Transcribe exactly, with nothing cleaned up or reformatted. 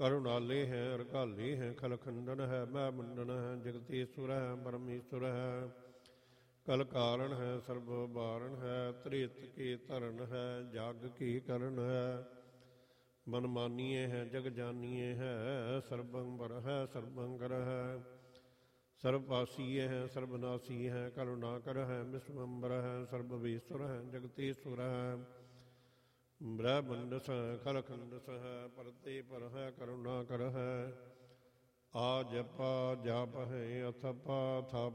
करुणाले है रघाले है खलखंडन है मैं मंडन है जगतीश्वर है परमेश्वर है कल कारण है सर्व बारण है त्रेत के तरण है जाग की करण है मन मानिए है जग जानिए है सर्वंबर है सर्वंकर है सर्वपासीय है सर्वनाशी है करुणाकर है विश्वम्बर है सर्ववेश्वर है जगतीश्वर है ब्रह्मंड स खलखंड स परते पर है करुणा कर है आ जपा जाप है अथपा था